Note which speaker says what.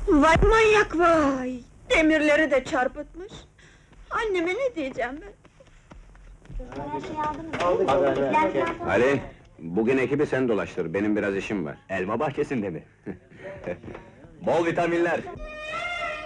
Speaker 1: Vay manyak vay! Demirleri de çarpıtmış! Anneme ne diyeceğim ben?
Speaker 2: Ali, bugün ekibi sen dolaştır, benim biraz işim var.
Speaker 3: Elma bahçesinde mi? Bol vitaminler!